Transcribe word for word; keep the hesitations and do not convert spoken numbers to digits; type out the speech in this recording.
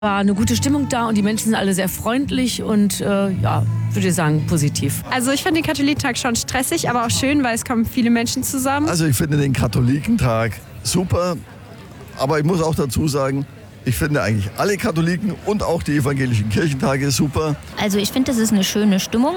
War eine gute Stimmung da und die Menschen sind alle sehr freundlich und äh, ja, würde ich sagen, positiv. Also ich finde den Katholikentag schon stressig, aber auch schön, weil es kommen viele Menschen zusammen. Also ich finde den Katholikentag super, aber ich muss auch dazu sagen, ich finde eigentlich alle Katholiken und auch die evangelischen Kirchentage super. Also ich finde, das ist eine schöne Stimmung.